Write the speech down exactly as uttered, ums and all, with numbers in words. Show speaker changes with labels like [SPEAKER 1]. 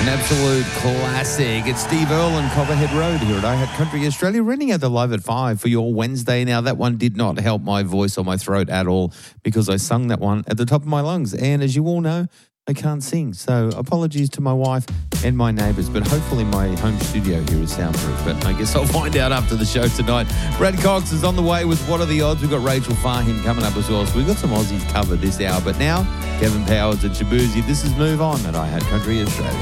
[SPEAKER 1] An absolute classic. It's Steve Earle and Copperhead Road here at I Had Country Australia, running out the live at five for your Wednesday. Now, that one did not help my voice or my throat at all because I sung that one at the top of my lungs. And as you all know, I can't sing. So apologies to my wife and my neighbours, but hopefully my home studio here is soundproof. But I guess I'll find out after the show tonight. Brad Cox is on the way with What Are the Odds? We've got Rachel Farhin coming up as well. So we've got some Aussies covered this hour. But now, Kevin Powers and Shabuzi. This is Move On at I Had Country Australia.